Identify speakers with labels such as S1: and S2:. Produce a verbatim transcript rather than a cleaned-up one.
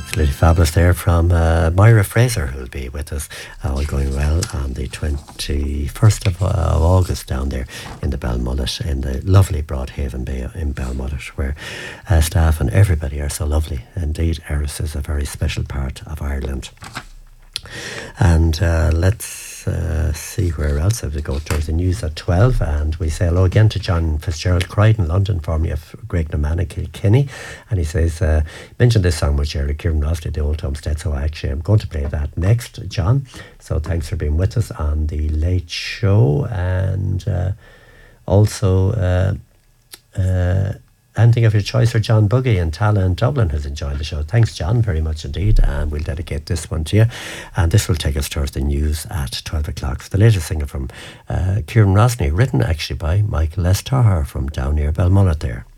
S1: Absolutely fabulous there from uh, Myra Fraser, who'll be with us, uh, all going well, on the twenty-first of, uh, of August down there in the Balmullet, in the lovely Broadhaven Bay in Balmullet, where uh, staff and everybody are so lovely. Indeed, Erris is a very special part of Ireland. And uh, let's uh, see where else I would go. There's the news at twelve, and we say hello again to John Fitzgerald Crichton, London, formerly of Greg Namana, Kilkenny. And he says, uh, mentioned this song with Jerry Kieran Rossley, the Old Homestead, so actually I'm going to play that next, John. So thanks for being with us on the Late Show. And uh, also... Uh, uh, anything of your choice for John Buggy in Tala and Dublin, who's enjoying the show. Thanks, John, very much indeed. And we'll dedicate this one to you. And this will take us towards the news at twelve o'clock. So the latest singer from uh, Kieran Rosny, written actually by Michael Lestaher from down near Balmullet there.